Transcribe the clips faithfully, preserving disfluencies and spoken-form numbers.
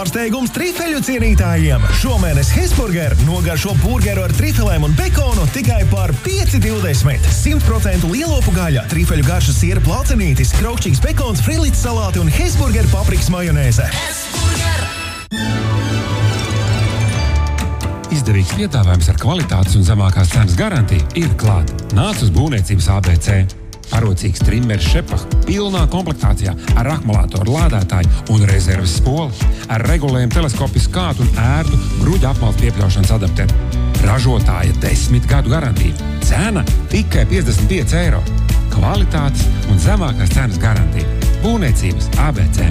Pārsteigums trifeļu cienītājiem! Šomēnes Hesburger nogaršo burgeru ar trifilēm un bekonu tikai par pieci divdesmit. simt procentu lielopu gaļa, trifeļu garšas siera plaucenītis, kraukšķīgs bekons, frilīts salāti un Hesburger paprikas majonēze. Hesburger! Izdevīgs piedāvājums ar kvalitātes un zemākās cenas garantiju ir klāt. Nāc uz būvniecības A B C. Parocīgs trimmers Šepah pilnā komplektācijā ar akumulātoru lādētāju un rezerves spoli, ar regulējumu teleskopisku skātu un ērtu gruģa apmales piepļaušanas adapteru. Ražotāja desmit gadu garantija. Cena tikai piecdesmit pieci eiro. Kvalitātes un zemākās cenas garantija. Būvniecības A B C.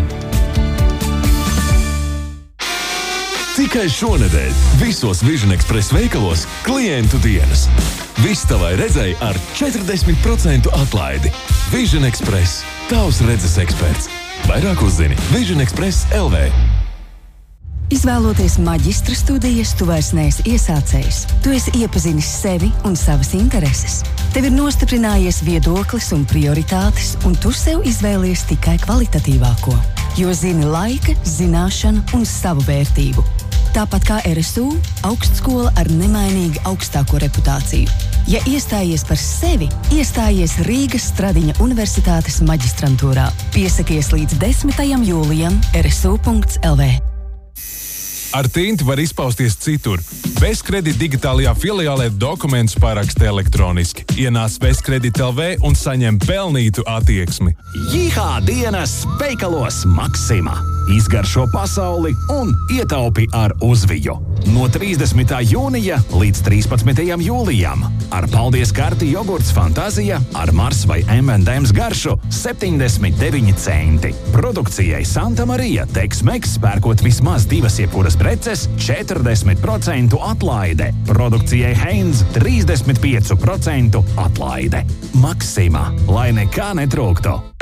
Tikai šonedēļ visos Vision Express veikalos klientu dienas. Viss tavai redzēji ar četrdesmit procentu atlaidi. Vision Express. Tavs redzes eksperts. Vairāk uzzini Vision Express L V. Izvēloties maģistra studijas, tu vairs neesi iesācējs. Tu esi iepazinis sevi un savas intereses. Tev ir nostiprinājies viedoklis un prioritātes, un tu sev izvēlies tikai kvalitatīvāko. Jo zini laika, zināšanu un savu vērtību. Tāpat kā R S U, augstskola ar nemainīgi augstāko reputāciju. Ja iestājies par sevi, iestājies Rīgas Stradiņa Universitātes maģistrantūrā. Piesakies līdz desmitajam jūlijam R S U punkts L V. Ar tinti var izpausties citur. Bezkredit digitālajā filiālē dokumentus paraksti elektroniski. Ienāc Bezkredit L V un saņem pelnītu attieksmi. Jihā dienas veikalos Maxima. Izgaršo pasauli un ietaupi ar uzviju. No trīsdesmitā jūnija līdz trīspadsmitajam jūlijam. Ar paldies karti jogurts Fantazija ar Mars vai M and M's garšu septiņdesmit deviņi centi. Produkcijai Santa Marija Tex-Mex pērkot vismaz divas jebkuras preces četrdesmit procentu atlaide. Produkcijai Heinz trīsdesmit pieci procenti atlaide. Maxima, lai nekā netrūktu.